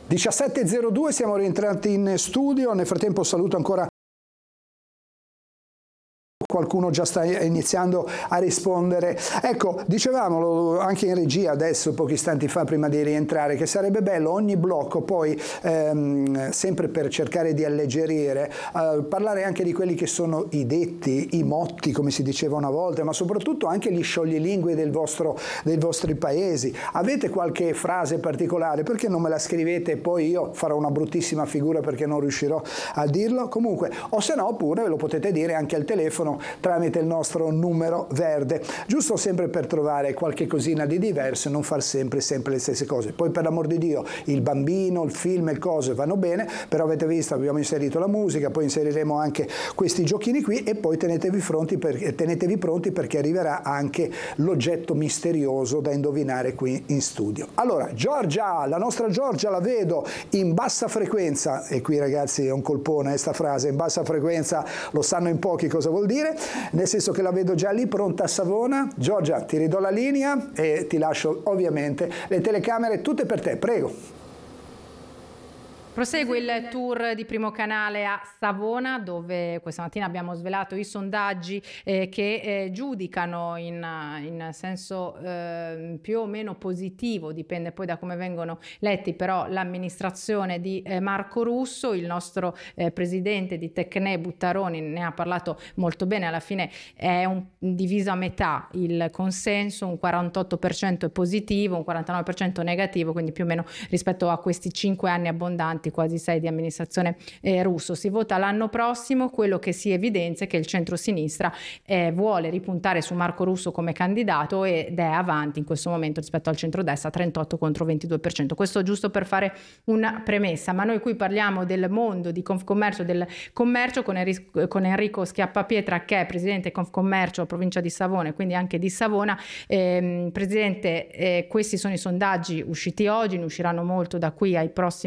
17:02, siamo rientrati in studio. Nel frattempo saluto ancora qualcuno già sta iniziando a rispondere. Ecco, dicevamo anche in regia adesso, pochi istanti fa, prima di rientrare, che sarebbe bello ogni blocco poi, sempre per cercare di alleggerire, parlare anche di quelli che sono i detti, i motti, come si diceva una volta, ma soprattutto anche gli scioglilingue dei vostri paesi. Avete qualche frase particolare? Perché non me la scrivete e poi io farò una bruttissima figura perché non riuscirò a dirlo? Comunque, o se no, pure lo potete dire anche al telefono tramite il nostro numero verde, giusto sempre per trovare qualche cosina di diverso e non far sempre le stesse cose. Poi, per l'amor di Dio, il bambino, il film e cose vanno bene, però avete visto, abbiamo inserito la musica, poi inseriremo anche questi giochini qui e poi tenetevi pronti perché arriverà anche l'oggetto misterioso da indovinare qui in studio. Allora, Giorgia, la nostra Giorgia la vedo in bassa frequenza, e qui ragazzi è un colpone sta frase, in bassa frequenza lo sanno in pochi cosa vuol dire, nel senso che la vedo già lì pronta a Savona. Giorgia, ti ridò la linea e ti lascio ovviamente le telecamere tutte per te, prego. Prosegue il tour di Primo Canale a Savona, dove questa mattina abbiamo svelato i sondaggi che giudicano in senso più o meno positivo, dipende poi da come vengono letti, però l'amministrazione di Marco Russo. Il nostro presidente di Tecne, Buttaroni, ne ha parlato molto bene. Alla fine è diviso a metà il consenso, un 48% è positivo, un 49% negativo, quindi più o meno rispetto a questi 5 anni abbondanti, quasi 6 di amministrazione Russo. Si vota l'anno prossimo. Quello che si evidenzia è che il centro-sinistra vuole ripuntare su Marco Russo come candidato ed è avanti in questo momento rispetto al centrodestra, 38 contro 22%. Questo giusto per fare una premessa, ma noi qui parliamo del mondo di Confcommercio, del commercio, con Enrico Schiappapietra, che è presidente Confcommercio provincia di Savona e quindi anche di Savona. Presidente, questi sono i sondaggi usciti oggi, ne usciranno molto da qui ai prossimi